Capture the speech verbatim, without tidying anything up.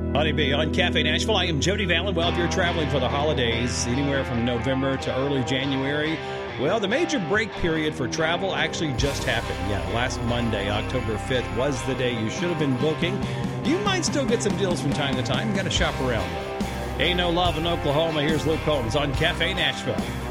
Honeybee on Cafe Nashville. I am Jody Vallon. Well, if you're traveling for the holidays, anywhere from November to early January, well, the major break period for travel actually just happened. Yeah, last Monday, October fifth, was the day you should have been booking. You might still get some deals from time to time. You got to shop around, though. Ain't no love in Oklahoma. Here's Luke Combs on Cafe Nashville.